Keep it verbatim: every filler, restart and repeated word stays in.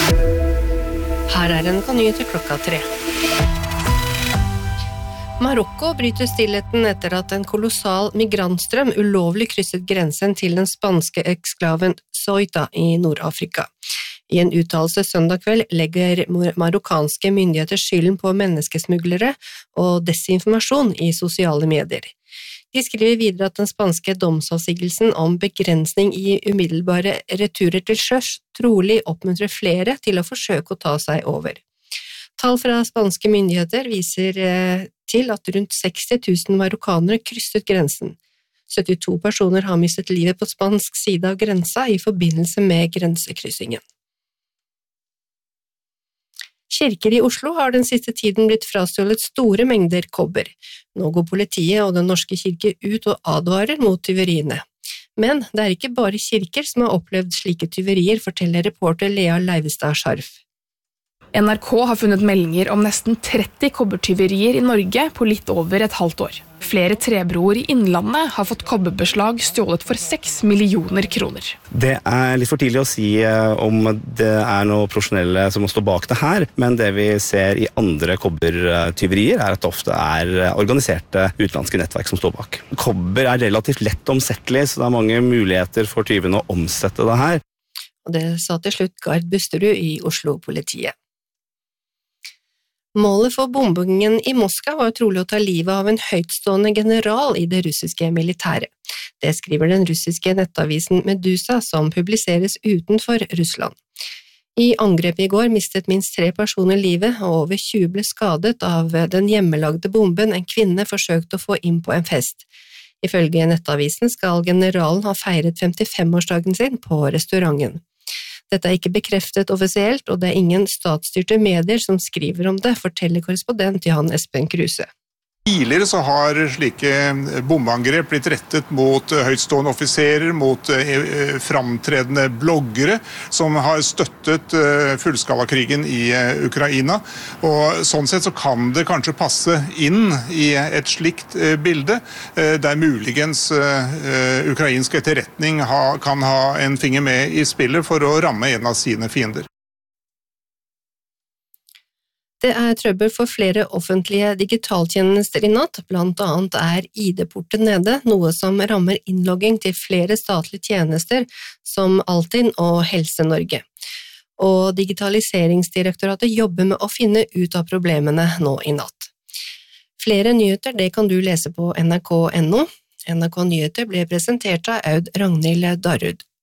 Her er en nyheter klokka tre. Marokko bryter stillheten etter at en kolossal migrantstrøm ulovlig krysset grensen til den spanske eksklaven Ceuta i Nord-Afrika. I en uttalelse søndag kveld legger marokkanske myndigheter skylden på menneskesmuglere og desinformasjon i sosiale medier. De skriver videre at den spanske domsavsigelsen om begrensning i umiddelbare returer til sjøs trolig oppmuntrer flere til å forsøke å ta seg over. Tall fra spanske myndigheter viser til at rundt seksti tusen marokkanere krysset grensen. syttito personer har mistet livet på spansk side av grensa i forbindelse med grensekryssingen. Kirker i Oslo har den siste tiden blitt frastjålet store mengder kobber. Nå går politiet og den norske kirke ut og advarer mot tyveriene. Men det er ikke bare kirker som har opplevd slike tyverier, forteller reporter Lea Leivestad Scharf. N R K har funnet meldinger om nesten tretti kobbertyverier i Norge på litt over et halvt år. Flere trebroer i Innlandet har fått kobberbeslag stjålet for seks millioner kroner. Det er litt for tidlig å si om det er noe profesjonelle som må stå bak det her, men det vi ser i andre kobbertyverier er at det ofte er organiserte utenlandske nettverk som står bak. Kobber er relativt lett omsettelig, så det er mange muligheter for tyvene å omsette det her. Og det sa til slutt Gard Busterud i Oslo-politiet. Målet for bombingen i Moskva var trolig å ta livet av en høytstående general i det russiske militæret. Det skriver den russiske nettavisen Medusa, som publiseres utenfor Russland. I angrepet i går mistet minst tre personer livet, og over tjue ble skadet av den hjemmelagde bomben en kvinne forsøkte å få inn på en fest. Ifølge nettavisen skal generalen ha feiret femtifem-årsdagen sin på restauranten. Dette er ikke bekreftet offisielt, og det er ingen statsstyrte medier som skriver om det, forteller korrespondent Jan Espen Kruse. Tidligere så har slike bombeangrep blitt rettet mot høytstående offiserer, mot framtredende bloggere som har støttet fullskalakrigen i Ukraina. Og sånn sett så kan det kanskje passe inn i et slikt bilde, der muligens ukrainsk etterretning kan ha en finger med i spillet for å ramme en av sine fiender. Det er trøbbel for flere offentlige digitaltjenester i natt, blant annet er I D-porten nede, noe som rammer innlogging til flere statlige tjenester som Altinn og Helse-Norge. Og Digitaliseringsdirektoratet jobber med å finne ut av problemene nå i natt. Flere nyheter det kan du lese på N R K punktum N O. N R K Nyheter ble presentert av Aud Ragnhild Darud.